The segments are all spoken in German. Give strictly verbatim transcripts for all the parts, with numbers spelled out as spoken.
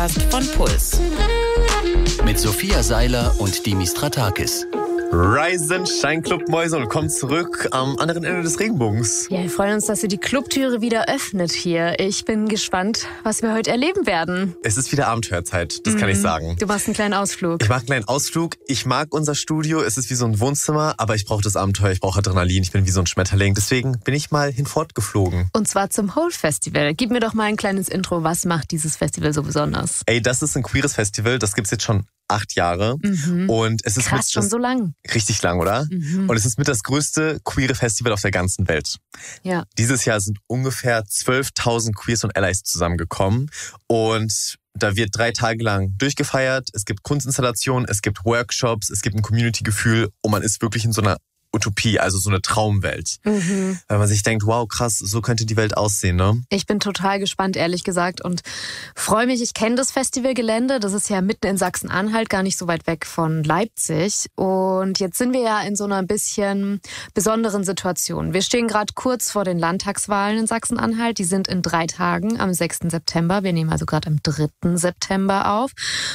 Podcast von Puls. Mit Sophia Seiler und Dimitri Stratakis. Rise and Shine Club Mäuse und kommt zurück am anderen Ende des Regenbogens. Ja, wir freuen uns, dass ihr die Clubtüre wieder öffnet hier. Ich bin gespannt, was wir heute erleben werden. Es ist wieder Abenteuerzeit, das mhm. kann ich sagen. Du machst einen kleinen Ausflug. Ich mache einen kleinen Ausflug. Ich mag unser Studio. Es ist wie so ein Wohnzimmer, aber ich brauche das Abenteuer, ich brauche Adrenalin. Ich bin wie so ein Schmetterling. Deswegen bin ich mal hinfortgeflogen. Und zwar zum Hole Festival. Gib mir doch mal ein kleines Intro. Was macht dieses Festival so besonders? Ey, das ist ein queeres Festival. Das gibt's jetzt schon acht Jahre. Mhm. Und es ist Krass, mit schon das, so lang. Richtig lang, oder? Mhm. Und es ist mit das größte queere Festival auf der ganzen Welt. Ja. Dieses Jahr sind ungefähr zwölftausend Queers und Allies zusammengekommen. Und da wird drei Tage lang durchgefeiert. Es gibt Kunstinstallationen, es gibt Workshops, es gibt ein Community-Gefühl und man ist wirklich in so einer Utopie, also so eine Traumwelt. Mhm. Weil man sich denkt, wow, krass, so könnte die Welt aussehen, ne? Ich bin total gespannt, ehrlich gesagt, und freue mich. Ich kenne das Festivalgelände. Das ist ja mitten in Sachsen-Anhalt, gar nicht so weit weg von Leipzig. Und jetzt sind wir ja in so einer ein bisschen besonderen Situation. Wir stehen gerade kurz vor den Landtagswahlen in Sachsen-Anhalt. Die sind in drei Tagen am sechsten September. Wir nehmen also gerade am dritten September auf.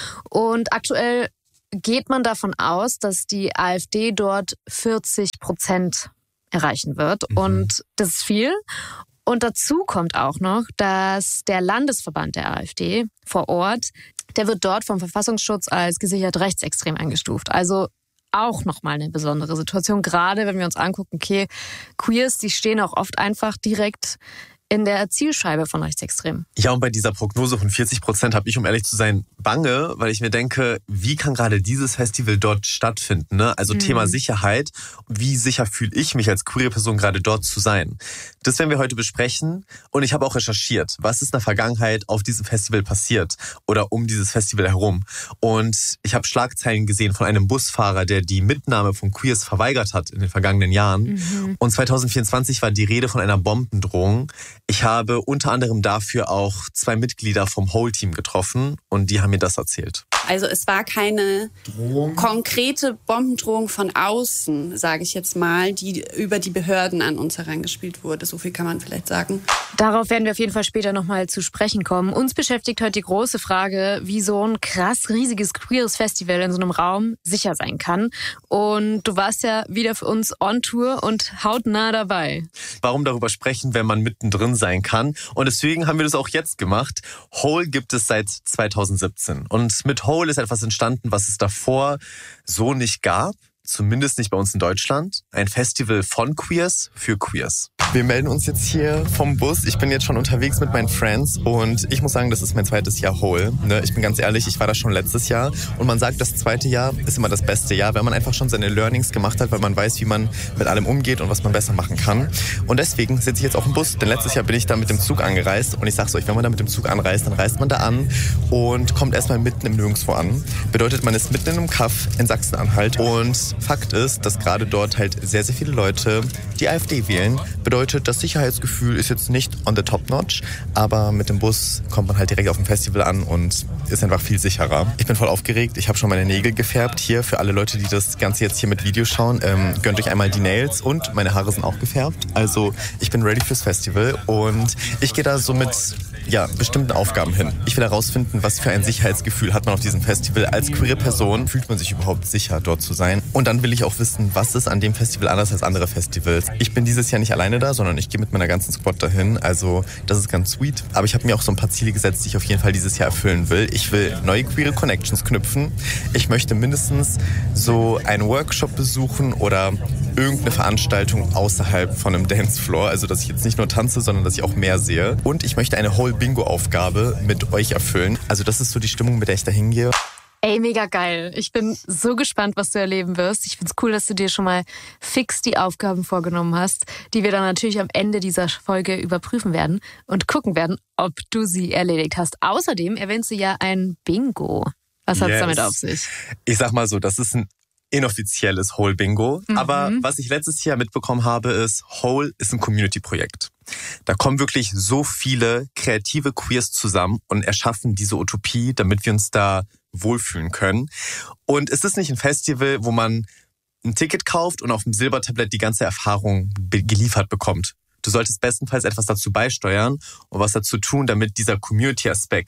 Und aktuell geht man davon aus, dass die AfD dort vierzig Prozent erreichen wird. Mhm. Und das ist viel. Und dazu kommt auch noch, dass der Landesverband der AfD vor Ort, der wird dort vom Verfassungsschutz als gesichert rechtsextrem eingestuft. Also auch nochmal eine besondere Situation, gerade wenn wir uns angucken, okay, Queers, die stehen auch oft einfach direkt in der Zielscheibe von Rechtsextremen. Ja, und bei dieser Prognose von vierzig Prozent habe ich, um ehrlich zu sein, bange, weil ich mir denke, wie kann gerade dieses Festival dort stattfinden? Ne? Also mhm. Thema Sicherheit. Wie sicher fühle ich mich als queere Person gerade dort zu sein? Das werden wir heute besprechen. Und ich habe auch recherchiert, was ist in der Vergangenheit auf diesem Festival passiert oder um dieses Festival herum. Und ich habe Schlagzeilen gesehen von einem Busfahrer, der die Mitnahme von Queers verweigert hat in den vergangenen Jahren. Mhm. Und zwanzig vierundzwanzig war die Rede von einer Bombendrohung. Ich habe unter anderem dafür auch zwei Mitglieder vom Hole-Team getroffen und die haben mir das erzählt. Also es war keine Drohung. Konkrete Bombendrohung von außen, sage ich jetzt mal, die über die Behörden an uns herangespielt wurde. So viel kann man vielleicht sagen. Darauf werden wir auf jeden Fall später nochmal zu sprechen kommen. Uns beschäftigt heute die große Frage, wie so ein krass riesiges queeres Festival in so einem Raum sicher sein kann. Und du warst ja wieder für uns on Tour und hautnah dabei. Warum darüber sprechen, wenn man mittendrin sein kann? Und deswegen haben wir das auch jetzt gemacht. Hole gibt es seit zweitausendsiebzehn. Und mit Hole ist etwas entstanden, was es davor so nicht gab. Zumindest nicht bei uns in Deutschland. Ein Festival von Queers für Queers. Wir melden uns jetzt hier vom Bus. Ich bin jetzt schon unterwegs mit meinen Friends und ich muss sagen, das ist mein zweites Jahr Hole. Ne? Ich bin ganz ehrlich, ich war da schon letztes Jahr und man sagt, das zweite Jahr ist immer das beste Jahr, weil man einfach schon seine Learnings gemacht hat, weil man weiß, wie man mit allem umgeht und was man besser machen kann. Und deswegen sitze ich jetzt auch im Bus, denn letztes Jahr bin ich da mit dem Zug angereist und ich sag's euch, wenn man da mit dem Zug anreist, dann reist man da an und kommt erstmal mitten im Nirgendwo an. Bedeutet, man ist mitten in einem Kaff in Sachsen-Anhalt und Fakt ist, dass gerade dort halt sehr, sehr viele Leute die AfD wählen. Bedeutet, das Sicherheitsgefühl ist jetzt nicht on the top notch, aber mit dem Bus kommt man halt direkt auf dem Festival an und ist einfach viel sicherer. Ich bin voll aufgeregt. Ich habe schon meine Nägel gefärbt hier. Für alle Leute, die das Ganze jetzt hier mit Video schauen, ähm, gönnt euch einmal die Nails und meine Haare sind auch gefärbt. Also ich bin ready fürs Festival und ich gehe da so mit ja, bestimmten Aufgaben hin. Ich will herausfinden, was für ein Sicherheitsgefühl hat man auf diesem Festival. Als queere Person fühlt man sich überhaupt sicher, dort zu sein. Und dann will ich auch wissen, was ist an dem Festival anders als andere Festivals. Ich bin dieses Jahr nicht alleine da, sondern ich gehe mit meiner ganzen Squad dahin. Also das ist ganz sweet. Aber ich habe mir auch so ein paar Ziele gesetzt, die ich auf jeden Fall dieses Jahr erfüllen will. Ich will neue queere Connections knüpfen. Ich möchte mindestens so einen Workshop besuchen oder irgendeine Veranstaltung außerhalb von einem Dancefloor. Also dass ich jetzt nicht nur tanze, sondern dass ich auch mehr sehe. Und ich möchte eine Whole Bingo-Aufgabe mit euch erfüllen. Also das ist so die Stimmung, mit der ich da hingehe. Ey, mega geil. Ich bin so gespannt, was du erleben wirst. Ich find's cool, dass du dir schon mal fix die Aufgaben vorgenommen hast, die wir dann natürlich am Ende dieser Folge überprüfen werden und gucken werden, ob du sie erledigt hast. Außerdem erwähnst du ja ein Bingo. Was hat's yes. damit auf sich? Ich sag mal so, das ist ein inoffizielles Hole Bingo. Mhm. Aber was ich letztes Jahr mitbekommen habe, ist, Hole ist ein Community-Projekt. Da kommen wirklich so viele kreative Queers zusammen und erschaffen diese Utopie, damit wir uns da wohlfühlen können. Und es ist nicht ein Festival, wo man ein Ticket kauft und auf dem Silbertablett die ganze Erfahrung be- geliefert bekommt. Du solltest bestenfalls etwas dazu beisteuern und was dazu tun, damit dieser Community-Aspekt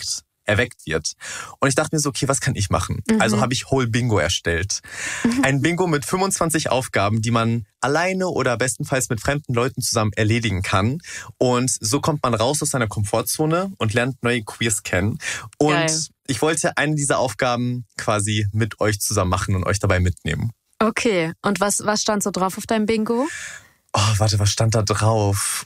erweckt wird. Und ich dachte mir so, okay, was kann ich machen? Mhm. Also habe ich Whole Bingo erstellt. Ein Bingo mit fünfundzwanzig Aufgaben, die man alleine oder bestenfalls mit fremden Leuten zusammen erledigen kann. Und so kommt man raus aus seiner Komfortzone und lernt neue Queers kennen. Und Geil. Ich wollte eine dieser Aufgaben quasi mit euch zusammen machen und euch dabei mitnehmen. Okay, und was, was stand so drauf auf deinem Bingo? Oh, warte, was stand da drauf?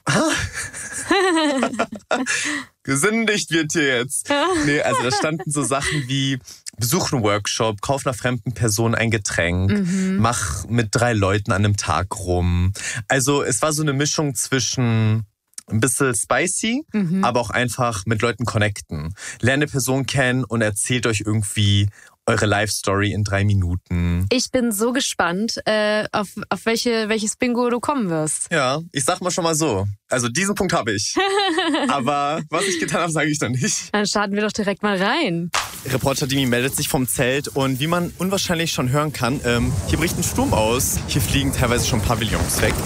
Gesündigt wird hier jetzt. Nee, also da standen so Sachen wie besuch einen Workshop, kauf einer fremden Person ein Getränk, mhm. mach mit drei Leuten an einem Tag rum. Also es war so eine Mischung zwischen ein bisschen spicy, mhm. aber auch einfach mit Leuten connecten. Lerne eine Person kennen und erzählt euch irgendwie eure Life-Story in drei Minuten. Ich bin so gespannt, äh, auf, auf welche, welches Bingo du kommen wirst. Ja, ich sag mal schon mal so. Also diesen Punkt habe ich. Aber was ich getan habe, sage ich dann nicht. Dann starten wir doch direkt mal rein. Reporter Dimi meldet sich vom Zelt und wie man unwahrscheinlich schon hören kann, ähm, hier bricht ein Sturm aus. Hier fliegen teilweise schon Pavillons weg.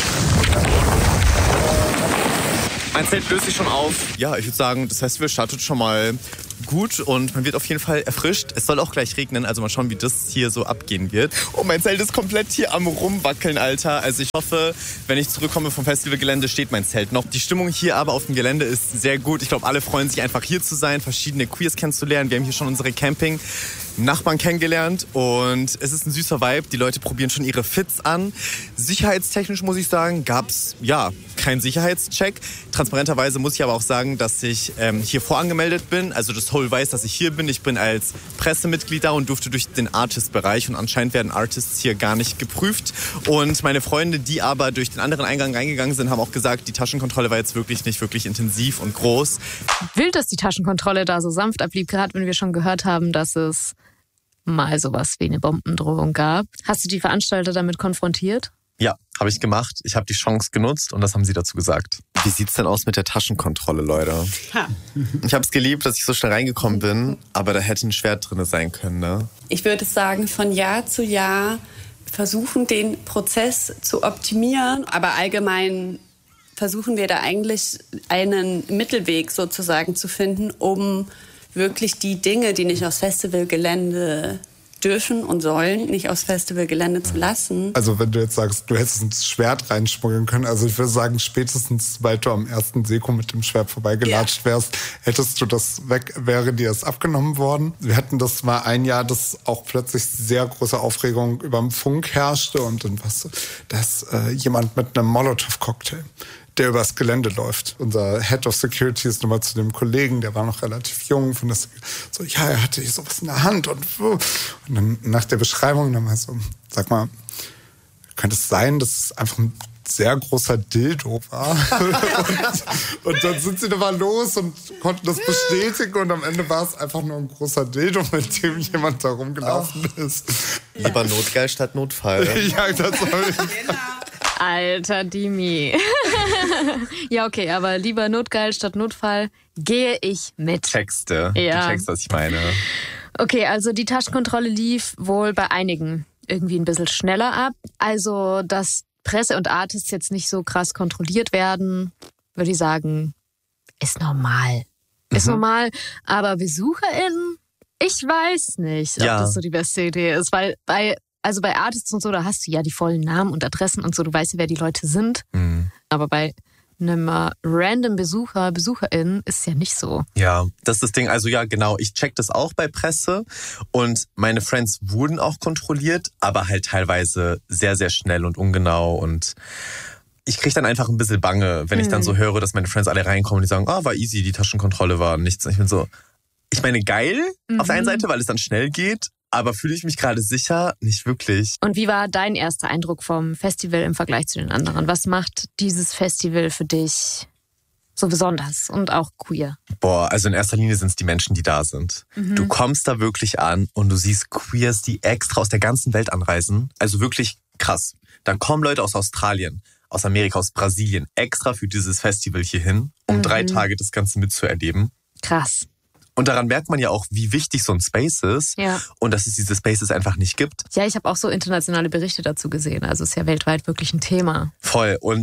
Mein Zelt löst sich schon auf. Ja, ich würde sagen, das Festival startet schon mal gut und man wird auf jeden Fall erfrischt. Es soll auch gleich regnen, also mal schauen, wie das hier so abgehen wird. Oh, mein Zelt ist komplett hier am Rumwackeln, Alter. Also ich hoffe, wenn ich zurückkomme vom Festivalgelände, steht mein Zelt noch. Die Stimmung hier aber auf dem Gelände ist sehr gut. Ich glaube, alle freuen sich einfach hier zu sein, verschiedene Queers kennenzulernen. Wir haben hier schon unsere Camping-Nachbarn kennengelernt und es ist ein süßer Vibe. Die Leute probieren schon ihre Fits an. Sicherheitstechnisch muss ich sagen, gab es ja keinen Sicherheitscheck. Transparenterweise muss ich aber auch sagen, dass ich ähm, hier vorangemeldet bin. Also das Whole weiß, dass ich hier bin. Ich bin als Pressemitglied da und durfte durch den Artist-Bereich. Und anscheinend werden Artists hier gar nicht geprüft. Und meine Freunde, die aber durch den anderen Eingang reingegangen sind, haben auch gesagt, die Taschenkontrolle war jetzt wirklich nicht wirklich intensiv und groß. Wild, dass die Taschenkontrolle da so sanft ablief, gerade wenn wir schon gehört haben, dass es mal sowas wie eine Bombendrohung gab. Hast du die Veranstalter damit konfrontiert? Ja, habe ich gemacht. Ich habe die Chance genutzt und das haben sie dazu gesagt. Wie sieht's denn aus mit der Taschenkontrolle, Leute? Ha. Ich habe es geliebt, dass ich so schnell reingekommen bin, aber da hätte ein Schwert drin sein können, ne? Ich würde sagen, von Jahr zu Jahr versuchen, den Prozess zu optimieren, aber allgemein versuchen wir da eigentlich einen Mittelweg sozusagen zu finden, um wirklich die Dinge, die nicht aufs Festivalgelände dürfen und sollen, nicht aufs Festivalgelände zu lassen. Also wenn du jetzt sagst, du hättest ein Schwert reinschmuggeln können, also ich würde sagen, spätestens, weil du am ersten Seko mit dem Schwert vorbeigelatscht ja. wärst, hättest du das weg, wäre dir das abgenommen worden. Wir hatten das mal ein Jahr, dass auch plötzlich sehr große Aufregung über dem Funk herrschte und dann was, dass äh, jemand mit einem Molotow-Cocktail, der übers Gelände läuft. Unser Head of Security ist nochmal zu dem Kollegen, der war noch relativ jung, von das so, ja, er hatte hier sowas in der Hand und, und dann nach der Beschreibung dann mal so, sag mal, könnte es sein, dass es einfach ein sehr großer Dildo war? und, und dann sind sie da mal los und konnten das bestätigen und am Ende war es einfach nur ein großer Dildo, mit dem jemand da rumgelaufen oh. ist. Lieber Notgeil statt Notfall. ja, das soll ich. Alter Dimi. Ja, okay, aber lieber Notgeil statt Notfall gehe ich mit. Texte. Ja. Du checkst, was ich meine. Okay, also die Taschenkontrolle lief wohl bei einigen irgendwie ein bisschen schneller ab. Also, dass Presse und Artists jetzt nicht so krass kontrolliert werden, würde ich sagen, ist normal. Ist mhm. normal, aber BesucherInnen, ich weiß nicht, ob ja. das so die beste Idee ist, weil bei Also bei Artists und so, da hast du ja die vollen Namen und Adressen und so, du weißt ja, wer die Leute sind. Mhm. Aber bei einem uh, random Besucher, BesucherInnen ist es ja nicht so. Ja, das ist das Ding. Also ja, genau, ich check das auch bei Presse und meine Friends wurden auch kontrolliert, aber halt teilweise sehr, sehr schnell und ungenau und ich krieg dann einfach ein bisschen Bange, wenn mhm. ich dann so höre, dass meine Friends alle reinkommen und die sagen, ah, oh, war easy, die Taschenkontrolle war nichts. Und ich bin so, ich meine, geil mhm. auf der einen Seite, weil es dann schnell geht. Aber fühle ich mich gerade sicher? Nicht wirklich. Und wie war dein erster Eindruck vom Festival im Vergleich zu den anderen? Was macht dieses Festival für dich so besonders und auch queer? Boah, also in erster Linie sind es die Menschen, die da sind. Mhm. Du kommst da wirklich an und du siehst Queers, die extra aus der ganzen Welt anreisen. Also wirklich krass. Dann kommen Leute aus Australien, aus Amerika, aus Brasilien extra für dieses Festival hierhin, um mhm. drei Tage das Ganze mitzuerleben. Krass. Und daran merkt man ja auch, wie wichtig so ein Space ist ja. und dass es diese Spaces einfach nicht gibt. Ja, ich habe auch so internationale Berichte dazu gesehen. Also es ist ja weltweit wirklich ein Thema. Voll. Und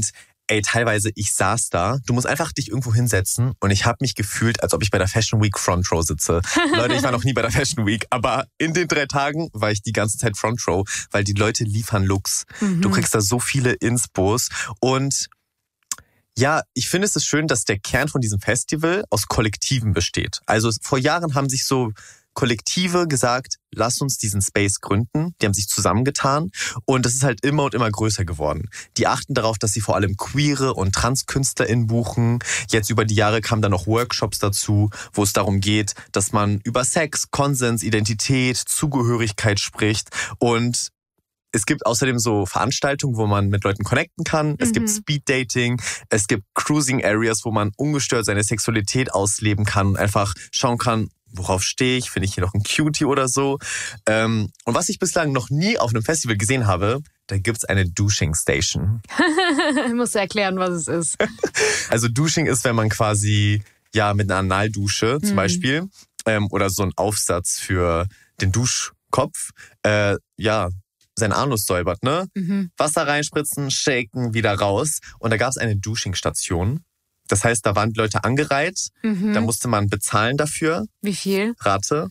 ey, teilweise, ich saß da, du musst einfach dich irgendwo hinsetzen und ich habe mich gefühlt, als ob ich bei der Fashion Week Front Row sitze. Leute, ich war noch nie bei der Fashion Week, aber in den drei Tagen war ich die ganze Zeit Front Row, weil die Leute liefern Looks. Mhm. Du kriegst da so viele Inspos und ja, ich finde es ist schön, dass der Kern von diesem Festival aus Kollektiven besteht. Also vor Jahren haben sich so Kollektive gesagt, lass uns diesen Space gründen. Die haben sich zusammengetan und das ist halt immer und immer größer geworden. Die achten darauf, dass sie vor allem queere und TranskünstlerInnen buchen. Jetzt über die Jahre kamen dann noch Workshops dazu, wo es darum geht, dass man über Sex, Konsens, Identität, Zugehörigkeit spricht und es gibt außerdem so Veranstaltungen, wo man mit Leuten connecten kann. Es mhm. gibt Speed-Dating, es gibt Cruising-Areas, wo man ungestört seine Sexualität ausleben kann und einfach schauen kann, worauf stehe ich, finde ich hier noch ein Cutie oder so. Und was ich bislang noch nie auf einem Festival gesehen habe, da gibt's eine Douching-Station. Ich muss erklären, was es ist. Also Douching ist, wenn man quasi ja mit einer Analdusche zum mhm. Beispiel ähm, oder so ein Aufsatz für den Duschkopf, äh, ja, sein Anus säubert, ne? Mhm. Wasser reinspritzen, shaken, wieder raus. Und da gab es eine Douching-Station. Das heißt, da waren die Leute angereiht. Mhm. Da musste man bezahlen dafür. Wie viel? Rate.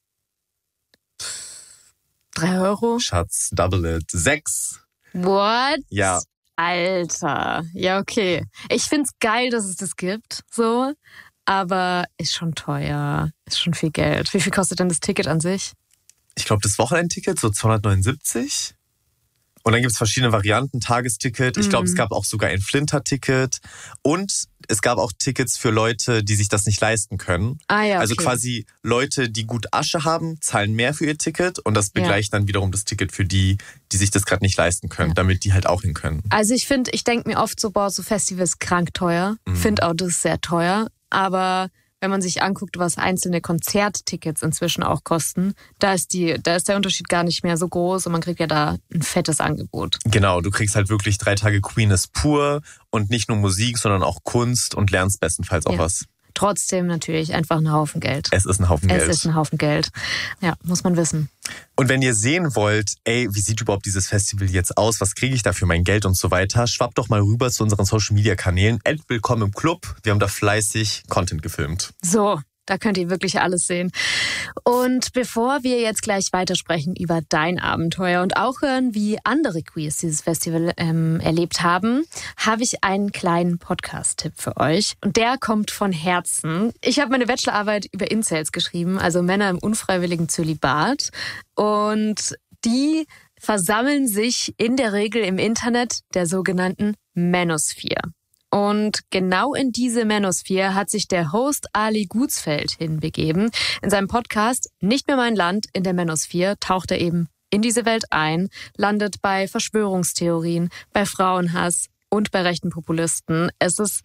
Drei Euro? Schatz, double it. Sechs. What? Ja. Alter. Ja, okay. Ich find's geil, dass es das gibt, so. Aber ist schon teuer. Ist schon viel Geld. Wie viel kostet denn das Ticket an sich? Ich glaube, das Wochenendticket so zweihundertneunundsiebzig. Und dann gibt es verschiedene Varianten, Tagesticket. Ich glaube, mhm. es gab auch sogar ein Flinter-Ticket. Und es gab auch Tickets für Leute, die sich das nicht leisten können. Ah, ja, okay. Also quasi Leute, die gut Asche haben, zahlen mehr für ihr Ticket. Und das begleicht ja. dann wiederum das Ticket für die, die sich das gerade nicht leisten können, ja. damit die halt auch hin können. Also ich finde, ich denke mir oft so, boah, so Festivals krank teuer. Mhm. Finde auch, das ist sehr teuer. Aber wenn man sich anguckt, was einzelne Konzerttickets inzwischen auch kosten, da ist die, da ist der Unterschied gar nicht mehr so groß und man kriegt ja da ein fettes Angebot. Genau, du kriegst halt wirklich drei Tage Queerness pur und nicht nur Musik, sondern auch Kunst und lernst bestenfalls auch ja. was. Trotzdem natürlich einfach ein Haufen Geld. Es ist ein Haufen Geld. Es ist ein Haufen Geld. Ja, muss man wissen. Und wenn ihr sehen wollt, ey, wie sieht überhaupt dieses Festival jetzt aus? Was kriege ich da für mein Geld und so weiter? Schwappt doch mal rüber zu unseren Social-Media-Kanälen. Willkommen im Club. Wir haben da fleißig Content gefilmt. So, da könnt ihr wirklich alles sehen. Und bevor wir jetzt gleich weitersprechen über dein Abenteuer und auch hören, wie andere Queers dieses Festival ähm, erlebt haben, habe ich einen kleinen Podcast-Tipp für euch. Und der kommt von Herzen. Ich habe meine Bachelorarbeit über Incels geschrieben, also Männer im unfreiwilligen Zölibat. Und die versammeln sich in der Regel im Internet der sogenannten Manosphere. Und genau in diese Manosphere hat sich der Host Ali Gutsfeld hinbegeben. In seinem Podcast Nicht mehr mein Land in der Manosphere taucht er eben in diese Welt ein, landet bei Verschwörungstheorien, bei Frauenhass und bei rechten Populisten. Es ist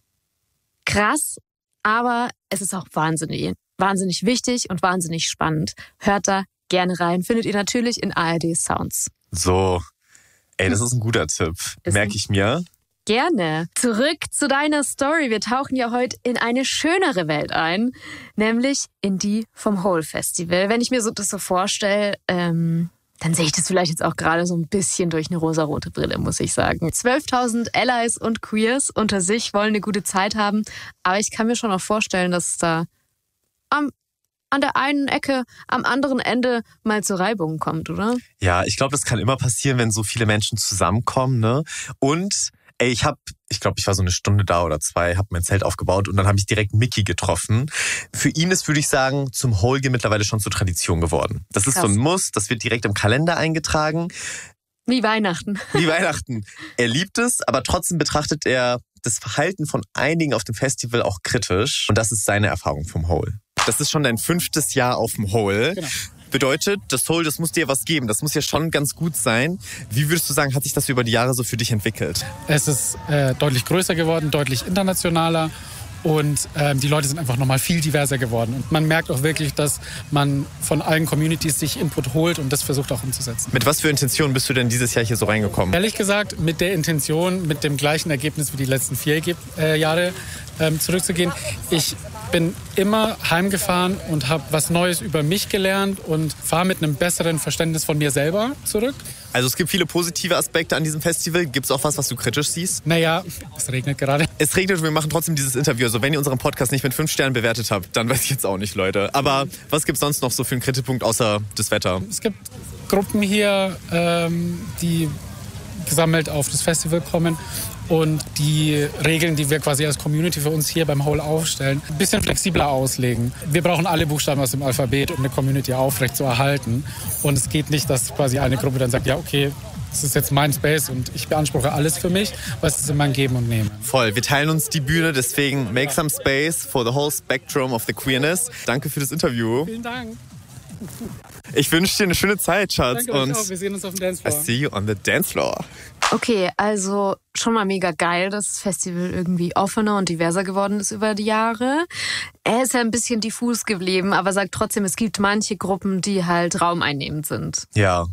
krass, aber es ist auch wahnsinnig, wahnsinnig wichtig und wahnsinnig spannend. Hört da gerne rein, findet ihr natürlich in A R D Sounds. So, ey, das ist ein guter Tipp, merke ich mir. Gerne. Zurück zu deiner Story. Wir tauchen ja heute in eine schönere Welt ein, nämlich in die vom Hole Festival. Wenn ich mir so das so vorstelle, ähm, dann sehe ich das vielleicht jetzt auch gerade so ein bisschen durch eine rosarote Brille, muss ich sagen. zwölftausend Allies und Queers unter sich wollen eine gute Zeit haben, aber ich kann mir schon auch vorstellen, dass es da am an der einen Ecke, am anderen Ende mal zu Reibungen kommt, oder? Ja, ich glaube, das kann immer passieren, wenn so viele Menschen zusammenkommen, ne? Und ey, ich habe, ich glaube, ich war so eine Stunde da oder zwei, habe mein Zelt aufgebaut und dann habe ich direkt Mickey getroffen. Für ihn ist, würde ich sagen, zum Hole gehen mittlerweile schon zur Tradition geworden. Das ist Krass. So ein Muss, das wird direkt im Kalender eingetragen. Wie Weihnachten. Wie Weihnachten. Er liebt es, aber trotzdem betrachtet er das Verhalten von einigen auf dem Festival auch kritisch. Und das ist seine Erfahrung vom Hole. Das ist schon dein fünftes Jahr auf dem Hole. Genau. Bedeutet, das Hole, das muss dir was geben. Das muss ja schon ganz gut sein. Wie würdest du sagen, hat sich das über die Jahre so für dich entwickelt? Es ist äh, deutlich größer geworden, deutlich internationaler. Und ähm, die Leute sind einfach nochmal viel diverser geworden. Und man merkt auch wirklich, dass man von allen Communities sich Input holt und das versucht auch umzusetzen. Mit was für Intentionen bist du denn dieses Jahr hier so reingekommen? Ehrlich gesagt, mit der Intention, mit dem gleichen Ergebnis wie die letzten vier äh, Jahre ähm, zurückzugehen. Ich bin immer heimgefahren und habe was Neues über mich gelernt und fahre mit einem besseren Verständnis von mir selber zurück. Also es gibt viele positive Aspekte an diesem Festival. Gibt es auch was, was du kritisch siehst? Naja, es regnet gerade. Es regnet und wir machen trotzdem dieses Interview. Also wenn ihr unseren Podcast nicht mit fünf Sternen bewertet habt, dann weiß ich jetzt auch nicht, Leute. Aber was gibt es sonst noch so für einen Kritikpunkt außer das Wetter? Es gibt Gruppen hier, ähm, die gesammelt auf das Festival kommen und die Regeln, die wir quasi als Community für uns hier beim Hole aufstellen, ein bisschen flexibler auslegen. Wir brauchen alle Buchstaben aus dem Alphabet, um eine Community aufrecht zu erhalten. Und es geht nicht, dass quasi eine Gruppe dann sagt, ja okay, das ist jetzt mein Space und ich beanspruche alles für mich, weil es ist immer ein Geben und Nehmen. Voll, wir teilen uns die Bühne, deswegen make some space for the whole spectrum of the queerness. Danke für das Interview. Vielen Dank. Ich wünsche dir eine schöne Zeit, Schatz. Danke euch auch. Wir sehen uns auf dem Dancefloor. I see you on the dancefloor. Okay, also schon mal mega geil, dass das Festival irgendwie offener und diverser geworden ist über die Jahre. Er ist ja ein bisschen diffus geblieben, aber sagt trotzdem, es gibt manche Gruppen, die halt raumeinnehmend sind. Ja.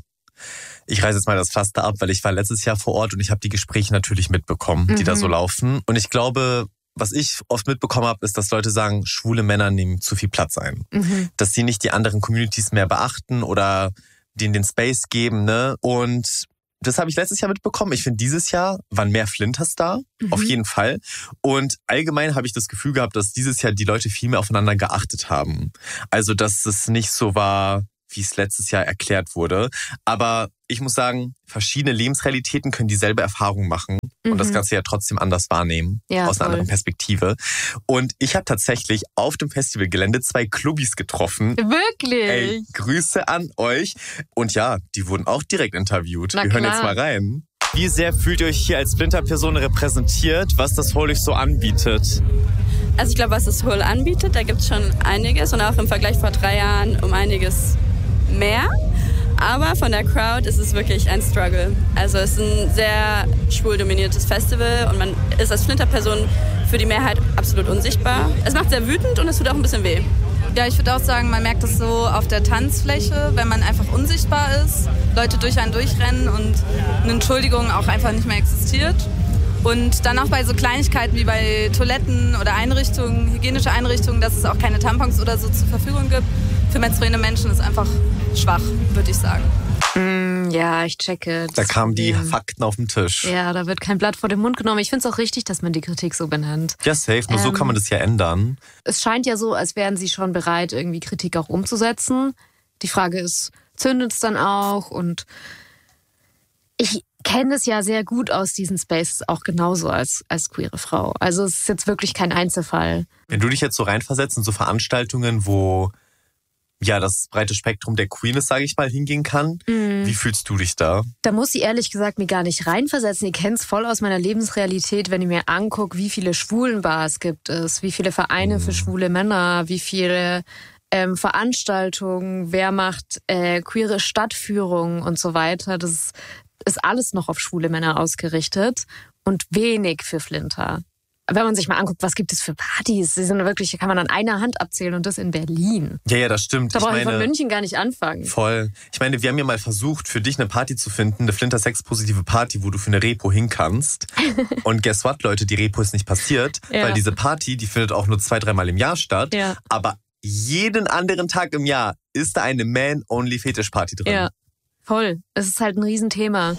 Ich reiße jetzt mal das Pflaster ab, weil ich war letztes Jahr vor Ort und ich habe die Gespräche natürlich mitbekommen, die mhm. da so laufen. Und ich glaube, was ich oft mitbekommen habe, ist, dass Leute sagen, schwule Männer nehmen zu viel Platz ein. Mhm. Dass sie nicht die anderen Communities mehr beachten oder denen den Space geben, ne? Und das habe ich letztes Jahr mitbekommen. Ich finde, dieses Jahr waren mehr Flinters da, mhm. auf jeden Fall. Und allgemein habe ich das Gefühl gehabt, dass dieses Jahr die Leute viel mehr aufeinander geachtet haben. Also, dass es nicht so war, wie es letztes Jahr erklärt wurde. Aber ich muss sagen, verschiedene Lebensrealitäten können dieselbe Erfahrung machen mhm. und das Ganze ja trotzdem anders wahrnehmen, ja, aus einer voll. anderen Perspektive. Und ich habe tatsächlich auf dem Festivalgelände zwei Clubbis getroffen. Wirklich? Ey, Grüße an euch. Und ja, die wurden auch direkt interviewt. Na Wir hören klar. jetzt mal rein. Wie sehr fühlt ihr euch hier als Splinter-Person repräsentiert, was das Hole euch so anbietet? Also ich glaube, was das Hole anbietet, da gibt es schon einiges und auch im Vergleich vor drei Jahren um einiges mehr. Aber von der Crowd ist es wirklich ein Struggle. Also es ist ein sehr schwul dominiertes Festival und man ist als Flinter-Person für die Mehrheit absolut unsichtbar. Es macht sehr wütend und es tut auch ein bisschen weh. Ja, ich würde auch sagen, man merkt das so auf der Tanzfläche, wenn man einfach unsichtbar ist, Leute durch einen durchrennen und eine Entschuldigung auch einfach nicht mehr existiert. Und dann auch bei so Kleinigkeiten wie bei Toiletten oder Einrichtungen, hygienische Einrichtungen, dass es auch keine Tampons oder so zur Verfügung gibt. Für menstruierende Menschen ist einfach schwach, würde ich sagen. Mm, ja, ich checke. Da kamen die Fakten auf den Tisch. Ja, da wird kein Blatt vor den Mund genommen. Ich finde es auch richtig, dass man die Kritik so benennt. Ja, safe. Nur ähm, so kann man das ja ändern. Es scheint ja so, als wären sie schon bereit, irgendwie Kritik auch umzusetzen. Die Frage ist, zündet es dann auch? Und ich kenne es ja sehr gut aus diesen Spaces, auch genauso als, als queere Frau. Also es ist jetzt wirklich kein Einzelfall. Wenn du dich jetzt so reinversetzt in so Veranstaltungen, wo ja das breite Spektrum der Queerness, sage ich mal, hingehen kann, mhm. wie fühlst du dich da? Da muss ich ehrlich gesagt mir gar nicht reinversetzen. Ich kenne es voll aus meiner Lebensrealität, wenn ich mir angucke, wie viele Schwulenbars gibt es, wie viele Vereine mhm. für schwule Männer, wie viele ähm, Veranstaltungen, wer macht äh, queere Stadtführungen und so weiter. Das ist ist alles noch auf schwule Männer ausgerichtet und wenig für Flinter. Wenn man sich mal anguckt, was gibt es für Partys, die sind wirklich, kann man an einer Hand abzählen und das in Berlin. Ja, ja, das stimmt. Da brauche ich von München gar nicht anfangen. Voll. Ich meine, wir haben ja mal versucht, für dich eine Party zu finden, eine Flinter-Sex-positive Party, wo du für eine Repo hin kannst. Und guess what, Leute, die Repo ist nicht passiert, ja. weil diese Party, die findet auch nur zwei, dreimal im Jahr statt. Ja. Aber jeden anderen Tag im Jahr ist da eine Man-Only-Fetisch-Party drin. Ja. Voll. Es ist halt ein Riesenthema.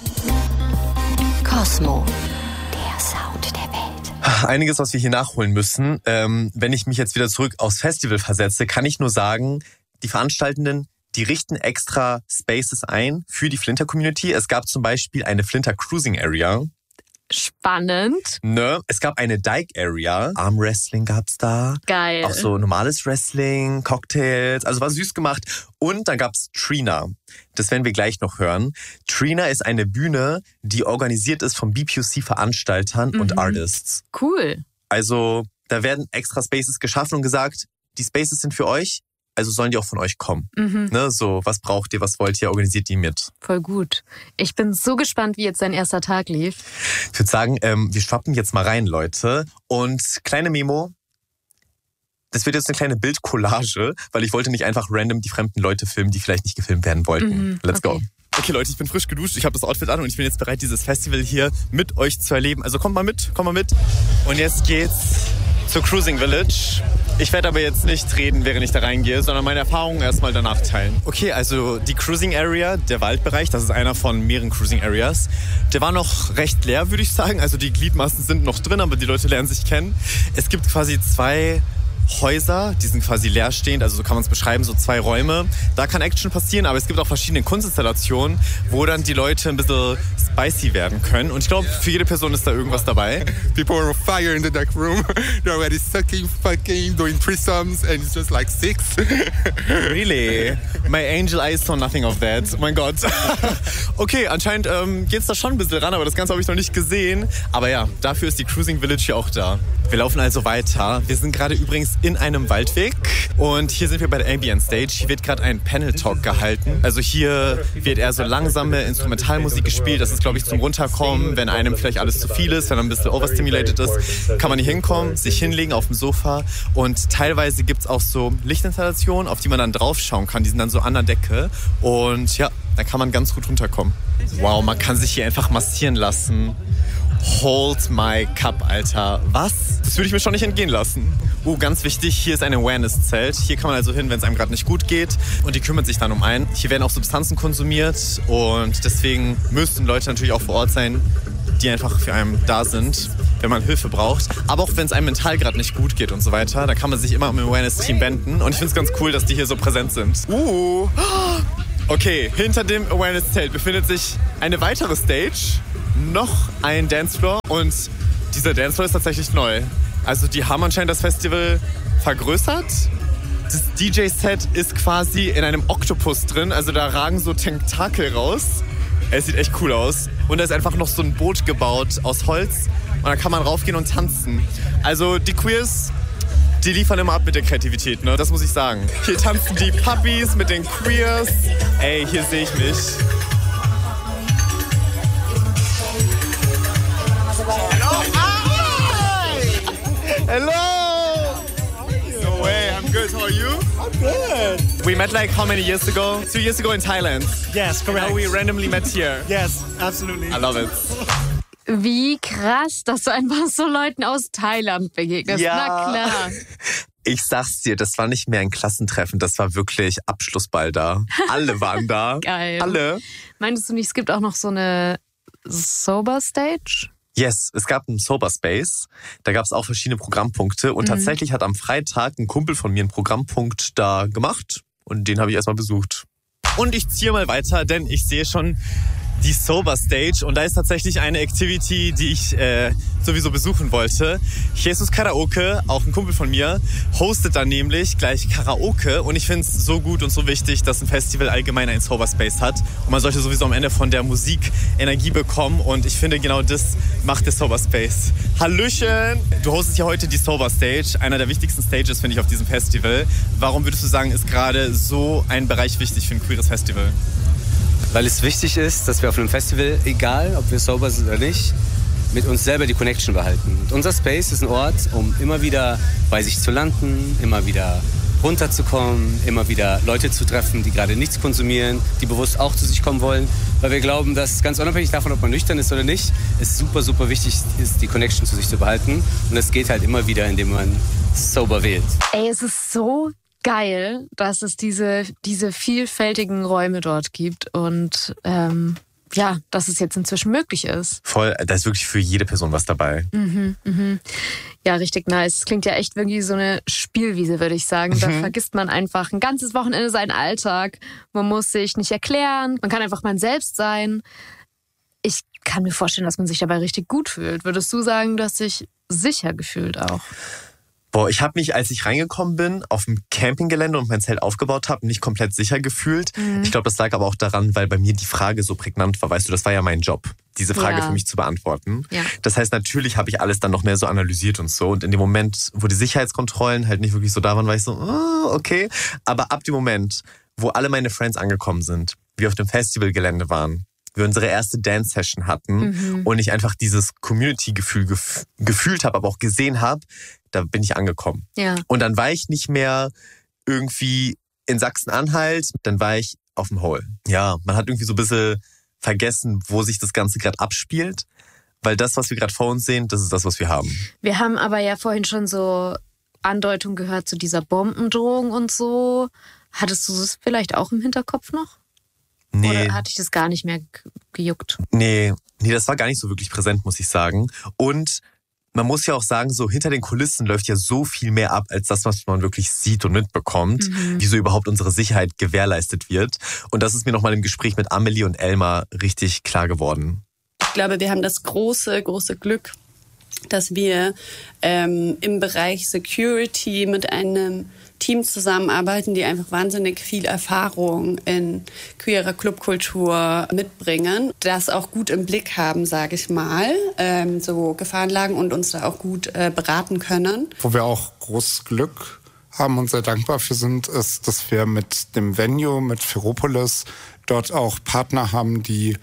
Cosmo, der Sound der Welt. Einiges, was wir hier nachholen müssen. Ähm, wenn ich mich jetzt wieder zurück aufs Festival versetze, kann ich nur sagen, die Veranstaltenden, die richten extra Spaces ein für die Flinter-Community. Es gab zum Beispiel eine Flinter-Cruising-Area. Spannend. Ne? Es gab eine Dyke-Area. Armwrestling gab's da. Geil. Auch so normales Wrestling, Cocktails. Also war süß gemacht. Und dann gab's Trina. Das werden wir gleich noch hören. Trina ist eine Bühne, die organisiert ist von B P O C-Veranstaltern mhm. und Artists. Cool. Also da werden extra Spaces geschaffen und gesagt, die Spaces sind für euch. Also sollen die auch von euch kommen. Mhm. Ne, so, was braucht ihr, was wollt ihr, organisiert die mit. Voll gut. Ich bin so gespannt, wie jetzt dein erster Tag lief. Ich würde sagen, ähm, wir schwappen jetzt mal rein, Leute. Und kleine Memo, das wird jetzt eine kleine Bildcollage, weil ich wollte nicht einfach random die fremden Leute filmen, die vielleicht nicht gefilmt werden wollten. Mhm. Let's okay. go. Okay, Leute, ich bin frisch geduscht, ich habe das Outfit an und ich bin jetzt bereit, dieses Festival hier mit euch zu erleben. Also kommt mal mit, kommt mal mit. Und jetzt geht's zur Cruising Village. Ich werde aber jetzt nicht reden, während ich da reingehe, sondern meine Erfahrungen erstmal danach teilen. Okay, also die Cruising Area, der Waldbereich, das ist einer von mehreren Cruising Areas. Der war noch recht leer, würde ich sagen. Also die Gliedmaßen sind noch drin, aber die Leute lernen sich kennen. Es gibt quasi zwei Häuser, die sind quasi leerstehend, also so kann man es beschreiben, so zwei Räume. Da kann Action passieren, aber es gibt auch verschiedene Kunstinstallationen, wo dann die Leute ein bisschen spicy werden können. Und ich glaube, für jede Person ist da irgendwas dabei. People are on fire in the dark room. They're already sucking, fucking, doing threesomes and it's just like six. Really? My angel eyes saw nothing of that. Oh mein Gott. Okay, anscheinend ähm, geht's da schon ein bisschen ran, aber das Ganze habe ich noch nicht gesehen. Aber ja, dafür ist die Cruising Village hier auch da. Wir laufen also weiter. Wir sind gerade übrigens in einem Waldweg und hier sind wir bei der Ambient Stage. Hier wird gerade ein Panel Talk gehalten. Also hier wird eher so langsame Instrumentalmusik gespielt. Das ist, glaube ich, zum Runterkommen. Wenn einem vielleicht alles zu viel ist, wenn man ein bisschen overstimulated ist, kann man hier hinkommen, sich hinlegen auf dem Sofa und teilweise gibt es auch so Lichtinstallationen, auf die man dann draufschauen kann. Die sind dann so an der Decke und ja, da kann man ganz gut runterkommen. Wow, man kann sich hier einfach massieren lassen. Hold my cup, Alter. Was? Das würde ich mir schon nicht entgehen lassen. Uh, ganz wichtig, hier ist ein Awareness-Zelt. Hier kann man also hin, wenn es einem gerade nicht gut geht. Und die kümmert sich dann um einen. Hier werden auch Substanzen konsumiert. Und deswegen müssten Leute natürlich auch vor Ort sein, die einfach für einen da sind, wenn man Hilfe braucht. Aber auch wenn es einem mental gerade nicht gut geht und so weiter, da kann man sich immer im Awareness-Team wenden. Und ich finde es ganz cool, dass die hier so präsent sind. Uh. Okay, hinter dem Awareness-Zelt befindet sich eine weitere Stage. Noch ein Dancefloor und dieser Dancefloor ist tatsächlich neu. Also die haben anscheinend das Festival vergrößert. Das D J-Set ist quasi in einem Oktopus drin, also da ragen so Tentakel raus. Es sieht echt cool aus. Und da ist einfach noch so ein Boot gebaut aus Holz und da kann man raufgehen und tanzen. Also die Queers, die liefern immer ab mit der Kreativität, ne? Das muss ich sagen. Hier tanzen die Puppies mit den Queers. Ey, hier sehe ich mich. Hello! No way, I'm good. How are you? I'm good. We met like how many years ago? Two years ago in Thailand. Yes, correct. How we randomly met here. Yes, absolutely. I love it. Wie krass, dass du einfach so Leuten aus Thailand begegnest. Ja. Na klar. Ich sag's dir, das war nicht mehr ein Klassentreffen, das war wirklich Abschlussball da. Alle waren da. Geil. Alle. Meintest du nicht, es gibt auch noch so eine Sober Stage? Yes, es gab einen Sober Space. Da gab es auch verschiedene Programmpunkte. Und mhm. tatsächlich hat am Freitag ein Kumpel von mir einen Programmpunkt da gemacht. Und den habe ich erstmal besucht. Und ich ziehe mal weiter, denn ich sehe schon die Sober Stage. Und da ist tatsächlich eine Activity, die ich äh, sowieso besuchen wollte. Jesus Karaoke, auch ein Kumpel von mir, hostet dann nämlich gleich Karaoke. Und ich finde es so gut und so wichtig, dass ein Festival allgemein einen Sober Space hat. Und man sollte sowieso am Ende von der Musik Energie bekommen. Und ich finde, genau das macht der Sober Space. Hallöchen! Du hostest ja heute die Sober Stage, einer der wichtigsten Stages, finde ich, auf diesem Festival. Warum würdest du sagen, ist gerade so ein Bereich wichtig für ein queeres Festival? Weil es wichtig ist, dass wir auf einem Festival, egal ob wir sober sind oder nicht, mit uns selber die Connection behalten. Und unser Space ist ein Ort, um immer wieder bei sich zu landen, immer wieder runterzukommen, immer wieder Leute zu treffen, die gerade nichts konsumieren, die bewusst auch zu sich kommen wollen. Weil wir glauben, dass ganz unabhängig davon, ob man nüchtern ist oder nicht, es super, super wichtig ist, die Connection zu sich zu behalten. Und das geht halt immer wieder, indem man sober wählt. Ey, es ist so geil, dass es diese, diese vielfältigen Räume dort gibt und ähm, ja, dass es jetzt inzwischen möglich ist. Voll, da ist wirklich für jede Person was dabei. Mhm, mhm. Ja, richtig nice. Es klingt ja echt wirklich so eine Spielwiese, würde ich sagen. Da mhm. vergisst man einfach ein ganzes Wochenende seinen Alltag. Man muss sich nicht erklären, man kann einfach man selbst sein. Ich kann mir vorstellen, dass man sich dabei richtig gut fühlt. Würdest du sagen, du hast dich sicher gefühlt auch? Boah, ich habe mich, als ich reingekommen bin, auf dem Campinggelände und mein Zelt aufgebaut habe, nicht komplett sicher gefühlt. Mhm. Ich glaube, das lag aber auch daran, weil bei mir die Frage so prägnant war. Weißt du, das war ja mein Job, diese Frage ja. für mich zu beantworten. Ja. Das heißt, natürlich habe ich alles dann noch mehr so analysiert und so. Und in dem Moment, wo die Sicherheitskontrollen halt nicht wirklich so da waren, war ich so, oh, okay. Aber ab dem Moment, wo alle meine Friends angekommen sind, wir auf dem Festivalgelände waren, wir unsere erste Dance-Session hatten mhm. und ich einfach dieses Community-Gefühl gef- gefühlt habe, aber auch gesehen habe, da bin ich angekommen. Ja. Und dann war ich nicht mehr irgendwie in Sachsen-Anhalt, dann war ich auf dem Hole. Ja, man hat irgendwie so ein bisschen vergessen, wo sich das Ganze gerade abspielt, weil das, was wir gerade vor uns sehen, das ist das, was wir haben. Wir haben aber ja vorhin schon so Andeutung gehört zu dieser Bombendrohung und so. Hattest du das vielleicht auch im Hinterkopf noch? Nee. Oder hatte ich das gar nicht mehr gejuckt? Nee, nee, das war gar nicht so wirklich präsent, muss ich sagen. Und man muss ja auch sagen, so hinter den Kulissen läuft ja so viel mehr ab, als das, was man wirklich sieht und mitbekommt, mhm. wie so überhaupt unsere Sicherheit gewährleistet wird. Und das ist mir nochmal im Gespräch mit Amelie und Elmar richtig klar geworden. Ich glaube, wir haben das große, große Glück, dass wir ähm, im Bereich Security mit einem Team zusammenarbeiten, die einfach wahnsinnig viel Erfahrung in queerer Clubkultur mitbringen, das auch gut im Blick haben, sage ich mal, ähm, so Gefahrenlagen und uns da auch gut äh, beraten können. Wo wir auch großes Glück haben und sehr dankbar für sind, ist, dass wir mit dem Venue, mit Ferropolis, dort auch Partner haben, die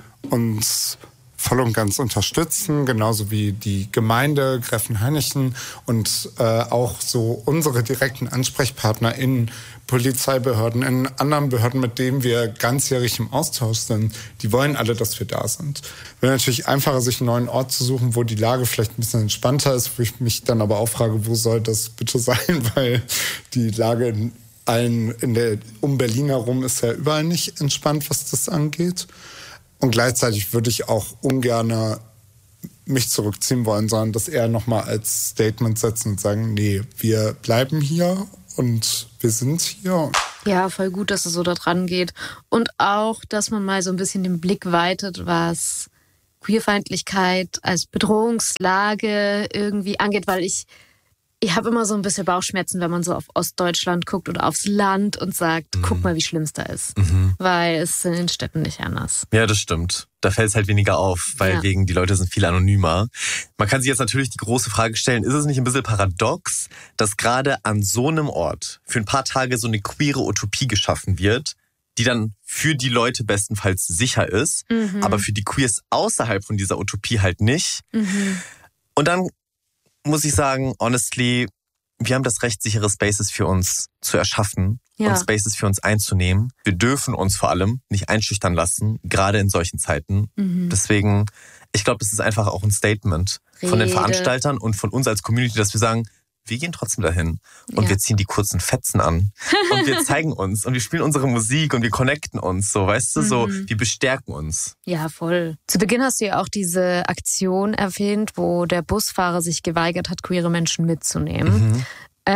uns voll und ganz unterstützen, genauso wie die Gemeinde Gräfenhainichen und äh, auch so unsere direkten Ansprechpartner in Polizeibehörden, in anderen Behörden, mit denen wir ganzjährig im Austausch sind. Die wollen alle, dass wir da sind. Wäre natürlich einfacher, sich einen neuen Ort zu suchen, wo die Lage vielleicht ein bisschen entspannter ist, wo ich mich dann aber auch frage, wo soll das bitte sein, weil die Lage in allen in der um Berlin herum ist ja überall nicht entspannt, was das angeht. Und gleichzeitig würde ich auch ungern mich zurückziehen wollen, sondern das eher nochmal als Statement setzen und sagen, nee, wir bleiben hier und wir sind hier. Ja, voll gut, dass es so da dran geht. Und auch, dass man mal so ein bisschen den Blick weitet, was Queerfeindlichkeit als Bedrohungslage irgendwie angeht, weil ich Ich habe immer so ein bisschen Bauchschmerzen, wenn man so auf Ostdeutschland guckt oder aufs Land und sagt, mhm. guck mal, wie schlimm es da ist. Mhm. Weil es ist in den Städten nicht anders. Ja, das stimmt. Da fällt es halt weniger auf, weil ja. wegen die Leute sind viel anonymer. Man kann sich jetzt natürlich die große Frage stellen, ist es nicht ein bisschen paradox, dass gerade an so einem Ort für ein paar Tage so eine queere Utopie geschaffen wird, die dann für die Leute bestenfalls sicher ist, mhm. aber für die Queers außerhalb von dieser Utopie halt nicht. Mhm. Und dann muss ich sagen, honestly, wir haben das Recht, sichere Spaces für uns zu erschaffen ja. und Spaces für uns einzunehmen. Wir dürfen uns vor allem nicht einschüchtern lassen, gerade in solchen Zeiten. Mhm. Deswegen, ich glaube, das ist einfach auch ein Statement Rede. von den Veranstaltern und von uns als Community, dass wir sagen, wir gehen trotzdem dahin und ja. wir ziehen die kurzen Fetzen an und wir zeigen uns und wir spielen unsere Musik und wir connecten uns, so, weißt du, mhm. so, wir bestärken uns. Ja, voll. Zu Beginn hast du ja auch diese Aktion erwähnt, wo der Busfahrer sich geweigert hat, queere Menschen mitzunehmen. Mhm.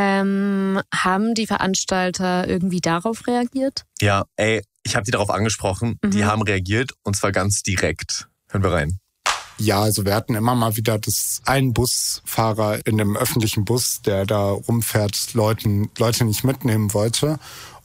Ähm, haben die Veranstalter irgendwie darauf reagiert? Ja, ey, ich habe die darauf angesprochen, mhm. die haben reagiert und zwar ganz direkt. Hören wir rein. Ja, also wir hatten immer mal wieder das ein Busfahrer in dem öffentlichen Bus, der da rumfährt, Leuten, Leute nicht mitnehmen wollte.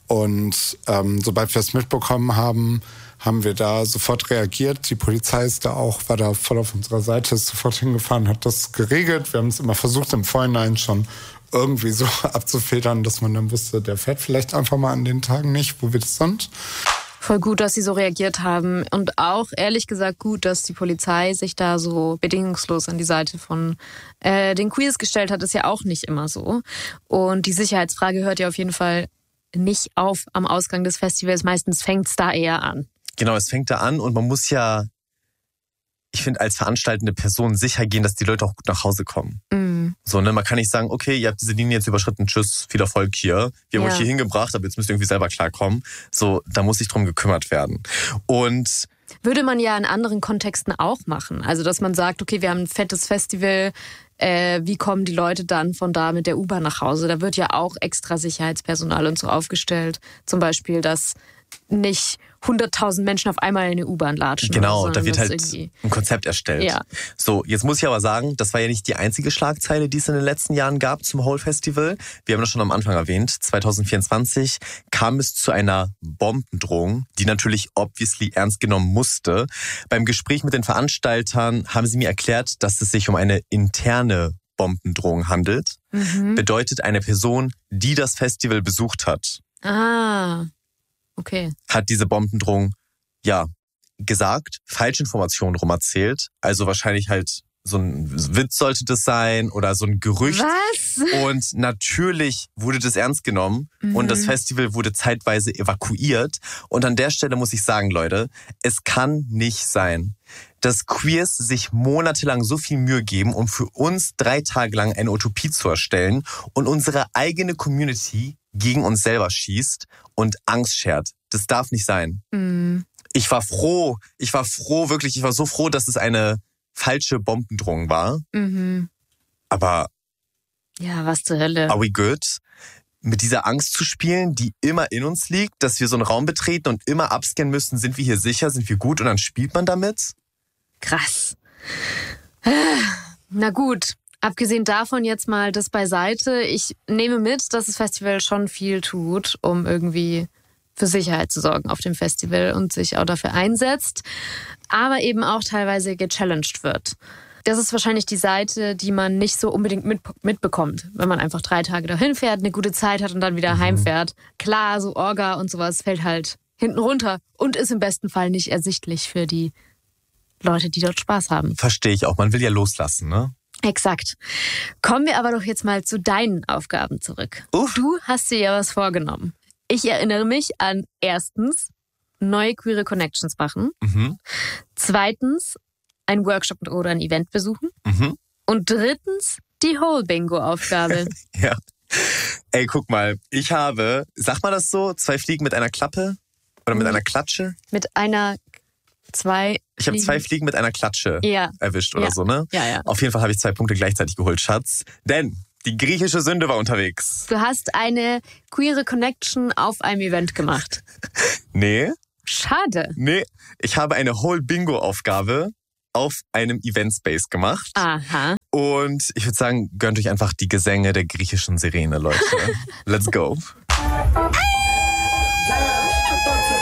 Und ähm, sobald wir es mitbekommen haben, haben wir da sofort reagiert. Die Polizei ist da auch, war da voll auf unserer Seite, ist sofort hingefahren, hat das geregelt. Wir haben es immer versucht, im Vorhinein schon irgendwie so abzufedern, dass man dann wusste, der fährt vielleicht einfach mal an den Tagen nicht, wo wir das sind. Voll gut, dass sie so reagiert haben und auch ehrlich gesagt gut, dass die Polizei sich da so bedingungslos an die Seite von äh, den Queers gestellt hat, ist ja auch nicht immer so. Und die Sicherheitsfrage hört ja auf jeden Fall nicht auf am Ausgang des Festivals, meistens fängt es da eher an. Genau, es fängt da an und man muss ja, ich finde, als veranstaltende Person sicher gehen, dass die Leute auch gut nach Hause kommen. Mm. So, ne, man kann nicht sagen, okay, ihr habt diese Linie jetzt überschritten, tschüss, viel Erfolg hier. Wir haben ja. euch hier hingebracht, aber jetzt müsst ihr irgendwie selber klarkommen. So, da muss sich drum gekümmert werden. Und würde man ja in anderen Kontexten auch machen. Also, dass man sagt, okay, wir haben ein fettes Festival, äh, wie kommen die Leute dann von da mit der U-Bahn nach Hause? Da wird ja auch extra Sicherheitspersonal und so aufgestellt. Zum Beispiel, dass nicht hunderttausend Menschen auf einmal in eine U-Bahn latschen. Genau, so, da wird halt ein Konzept erstellt. Ja. So, jetzt muss ich aber sagen, das war ja nicht die einzige Schlagzeile, die es in den letzten Jahren gab zum Hole Festival. Wir haben das schon am Anfang erwähnt. zwanzig vierundzwanzig kam es zu einer Bombendrohung, die natürlich obviously ernst genommen musste. Beim Gespräch mit den Veranstaltern haben sie mir erklärt, dass es sich um eine interne Bombendrohung handelt. Mhm. Bedeutet, eine Person, die das Festival besucht hat. Ah, okay. Hat diese Bombendrohung, ja, gesagt, Falschinformationen rum erzählt, also wahrscheinlich halt so ein Witz sollte das sein oder so ein Gerücht. Was? Und natürlich wurde das ernst genommen mhm. und das Festival wurde zeitweise evakuiert. Und an der Stelle muss ich sagen, Leute, es kann nicht sein, dass Queers sich monatelang so viel Mühe geben, um für uns drei Tage lang eine Utopie zu erstellen und unsere eigene Community gegen uns selber schießt und Angst schert. Das darf nicht sein. Mhm. Ich war froh, ich war froh, wirklich, ich war so froh, dass es eine falsche Bombendrohung war. Mhm. Aber ja, was zur Hölle. Are we good? Mit dieser Angst zu spielen, die immer in uns liegt, dass wir so einen Raum betreten und immer abscannen müssen, sind wir hier sicher, sind wir gut und dann spielt man damit? Krass. Na gut, abgesehen davon jetzt mal das beiseite. Ich nehme mit, dass das Festival schon viel tut, um irgendwie für Sicherheit zu sorgen auf dem Festival und sich auch dafür einsetzt, aber eben auch teilweise gechallenged wird. Das ist wahrscheinlich die Seite, die man nicht so unbedingt mit, mitbekommt, wenn man einfach drei Tage dahin fährt, eine gute Zeit hat und dann wieder mhm. heimfährt. Klar, so Orga und sowas fällt halt hinten runter und ist im besten Fall nicht ersichtlich für die Leute, die dort Spaß haben. Verstehe ich auch, man will ja loslassen, ne? Exakt. Kommen wir aber doch jetzt mal zu deinen Aufgaben zurück. Uff. Du hast dir ja was vorgenommen. Ich erinnere mich an erstens, neue queere Connections machen. Mhm. Zweitens, ein Workshop oder ein Event besuchen. Mhm. Und drittens, die Whole-Bingo-Aufgabe. Ja. Ey, guck mal, ich habe, sag mal das so, zwei Fliegen mit einer Klappe? Oder mit einer Klatsche? Mit einer, zwei Ich habe zwei Fliegen mit einer Klatsche ja. erwischt oder ja. so, ne? Ja, ja. Auf jeden Fall habe ich zwei Punkte gleichzeitig geholt, Schatz. Denn die griechische Sünde war unterwegs. Du hast eine queere Connection auf einem Event gemacht. Nee. Schade. Nee, ich habe eine Whole-Bingo-Aufgabe auf einem Event-Space gemacht. Aha. Und ich würde sagen, gönnt euch einfach die Gesänge der griechischen Sirene, Leute. Let's go.